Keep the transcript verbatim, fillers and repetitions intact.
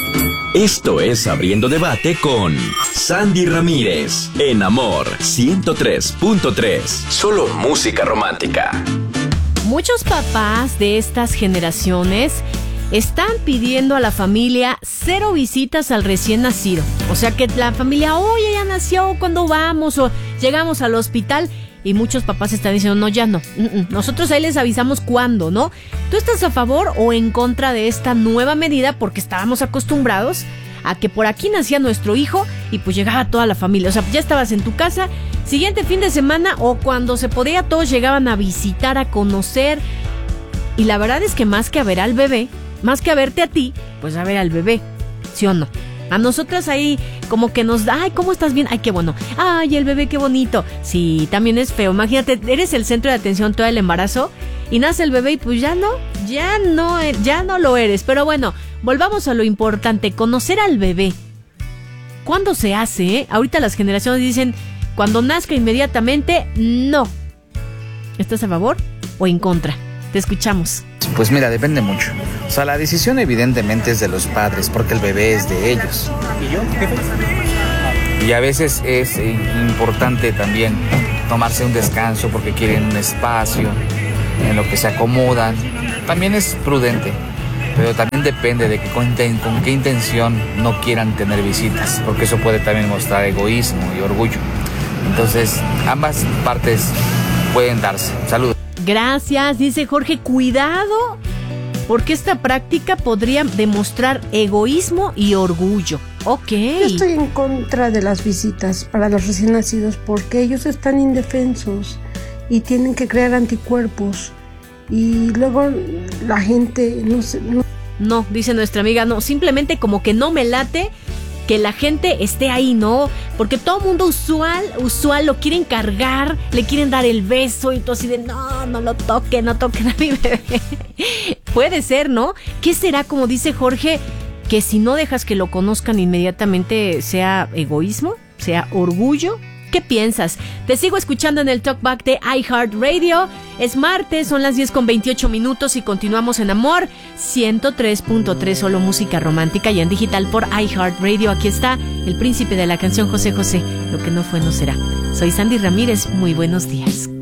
Esto es Abriendo Debate con Sandy Ramírez, en Amor ciento tres punto tres. Solo música romántica. Muchos papás de estas generaciones están pidiendo a la familia cero visitas al recién nacido. O sea que la familia, oye, ya nació, ¿cuándo vamos? O llegamos al hospital. Y muchos papás están diciendo, no, ya no. Nosotros ahí les avisamos cuándo, ¿no? ¿Tú estás a favor o en contra de esta nueva medida? Porque estábamos acostumbrados a que por aquí nacía nuestro hijo y pues llegaba toda la familia. O sea, ya estabas en tu casa, siguiente fin de semana o cuando se podía, todos llegaban a visitar, a conocer. Y la verdad es que más que a ver al bebé, más que a verte a ti, pues a ver al bebé, ¿sí o no? A nosotras ahí como que nos da, ay, ¿cómo estás bien? Ay, qué bueno. Ay, el bebé, qué bonito. Sí, también es feo. Imagínate, eres el centro de atención todo el embarazo y nace el bebé y pues ya no, ya no, ya no lo eres. Pero bueno, volvamos a lo importante, conocer al bebé. ¿Cuándo se hace? Eh? Ahorita las generaciones dicen, cuando nazca inmediatamente, no. ¿Estás a favor o en contra? Te escuchamos. Pues mira, depende mucho. O sea, la decisión evidentemente es de los padres, porque el bebé es de ellos. ¿Y yo? Y a veces es importante también tomarse un descanso porque quieren un espacio en lo que se acomodan. También es prudente, pero también depende de que con, con qué intención no quieran tener visitas, porque eso puede también mostrar egoísmo y orgullo. Entonces, ambas partes pueden darse. Saludos. Gracias, dice Jorge, cuidado, porque esta práctica podría demostrar egoísmo y orgullo. Ok. Yo estoy en contra de las visitas para los recién nacidos porque ellos están indefensos y tienen que crear anticuerpos y luego la gente no se... No, no dice nuestra amiga, no, simplemente como que no me late que la gente esté ahí, ¿no? Porque todo mundo usual, usual lo quieren cargar, le quieren dar el beso y todo así de, no, no lo toquen, no toquen a mi bebé. Puede ser, ¿no? ¿Qué será, como dice Jorge, que si no dejas que lo conozcan inmediatamente sea egoísmo, sea orgullo? ¿Qué piensas? Te sigo escuchando en el Talkback de iHeartRadio. Es martes, son las diez con veintiocho minutos y continuamos en Amor ciento tres punto tres, solo música romántica y en digital por iHeartRadio. Aquí está el príncipe de la canción José José, lo que no fue no será. Soy Sandy Ramírez, muy buenos días.